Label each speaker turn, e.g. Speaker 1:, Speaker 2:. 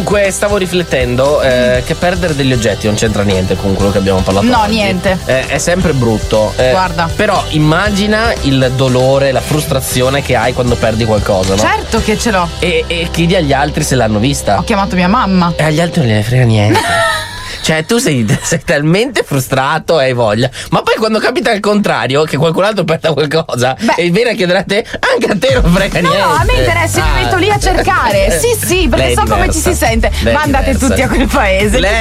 Speaker 1: Comunque stavo riflettendo che perdere degli oggetti non c'entra niente con quello che abbiamo parlato
Speaker 2: No,
Speaker 1: oggi.
Speaker 2: niente.
Speaker 1: È sempre brutto.
Speaker 2: Guarda.
Speaker 1: Però immagina il dolore, la frustrazione che hai quando perdi qualcosa, no?
Speaker 2: Certo che ce l'ho.
Speaker 1: E chiedi agli altri se l'hanno vista.
Speaker 2: Ho chiamato mia mamma.
Speaker 1: E agli altri non gliene frega niente. Cioè, tu sei talmente frustrato e hai voglia. Ma poi quando capita il contrario, che qualcun altro perda qualcosa, e viene a chiedere a te, anche a te non frega niente.
Speaker 2: No, a me interessa, io mi metto lì a cercare. Sì, perché
Speaker 1: Lei è
Speaker 2: so come ci
Speaker 1: diversa.
Speaker 2: si sente.
Speaker 1: Lei è
Speaker 2: Ma andate
Speaker 1: diversa.
Speaker 2: tutti a quel paese.
Speaker 1: Lei